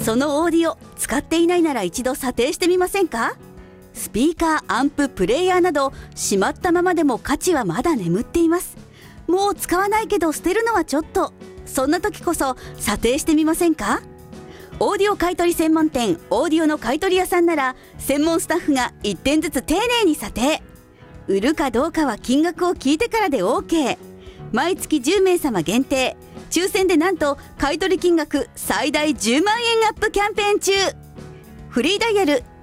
そのオーディオ使っていないなら一度査定してみませんか？スピーカー、アンプ、プレイヤーなどしまったままでも価値はまだ眠っています。もう使わないけど捨てるのはちょっと、そんな時こそ査定してみませんか？オーディオ買取専門店オーディオの買取屋さんなら専門スタッフが1点ずつ丁寧に査定。売るかどうかは金額を聞いてからで OK。 毎月10名様限定、抽選でなんと買取金額最大10万円アップキャンペーン中。フリーダイヤル